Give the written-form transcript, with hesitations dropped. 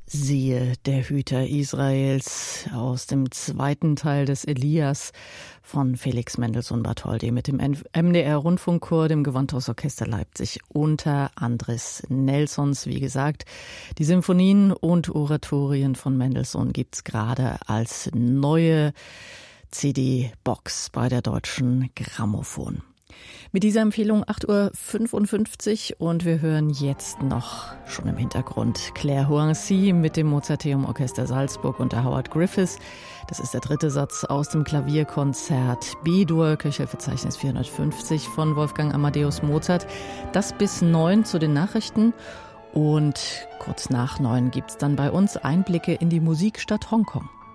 Siehe, der Hüter Israels aus dem zweiten Teil des Elias von Felix Mendelssohn Bartholdy mit dem MDR-Rundfunkchor, dem Gewandhausorchester Leipzig unter Andres Nelsons. Wie gesagt, die Symphonien und Oratorien von Mendelssohn gibt's gerade als neue CD-Box bei der Deutschen Grammophon. Mit dieser Empfehlung 8:55 Uhr und wir hören jetzt noch schon im Hintergrund Claire Hoancy mit dem Mozarteum Orchester Salzburg unter Howard Griffiths. Das ist der dritte Satz aus dem Klavierkonzert B-Dur, Köchelverzeichnis 450 von Wolfgang Amadeus Mozart. Das bis 9 zu den Nachrichten und kurz nach 9 gibt's dann bei uns Einblicke in die Musikstadt Hongkong.